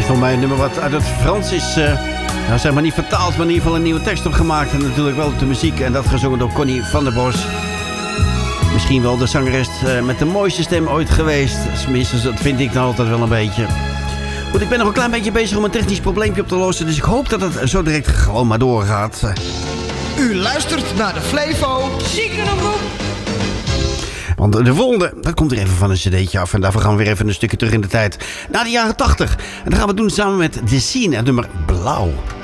Voor mij een nummer wat uit het Frans is, nou zeg maar niet vertaald, maar in ieder geval een nieuwe tekst opgemaakt. En natuurlijk wel op de muziek. En dat gezongen door Connie van der Bos. Misschien wel de zangeres met de mooiste stem ooit geweest. Tenminste, dat vind ik nou altijd wel een beetje. Goed, ik ben nog een klein beetje bezig om een technisch probleempje op te lossen. Dus ik hoop dat het zo direct gewoon maar doorgaat. U luistert naar de Flevo Ziekenroep. Want de volgende, dat komt er even van een cd'tje af. En daarvoor gaan we weer even een stukje terug in de tijd. Naar de jaren 80. En dat gaan we doen samen met The Scene, het nummer Blauw.